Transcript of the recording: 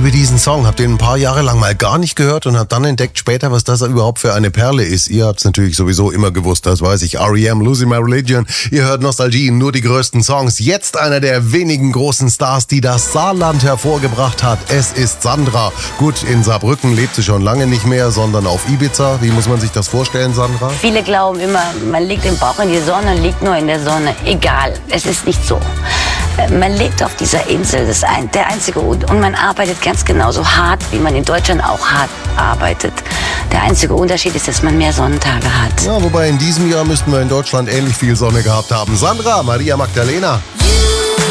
liebe diesen Song, hab den ein paar Jahre lang mal gar nicht gehört und hab dann entdeckt später, was das überhaupt für eine Perle ist. Ihr habt's natürlich sowieso immer gewusst, das weiß ich. R.E.M., Losing My Religion. Ihr hört Nostalgie, nur die größten Songs. Jetzt einer der wenigen großen Stars, die das Saarland hervorgebracht hat. Es ist Sandra. Gut, in Saarbrücken lebt sie schon lange nicht mehr, sondern auf Ibiza. Wie muss man sich das vorstellen, Sandra? Viele glauben immer, man legt den Bauch in die Sonne und liegt nur in der Sonne. Egal, es ist nicht so. Man lebt auf dieser Insel, das ist der einzige und man arbeitet ganz genauso hart, wie man in Deutschland auch hart arbeitet. Der einzige Unterschied ist, dass man mehr Sonnentage hat. Ja, wobei in diesem Jahr müssten wir in Deutschland ähnlich viel Sonne gehabt haben. Sandra, Maria Magdalena.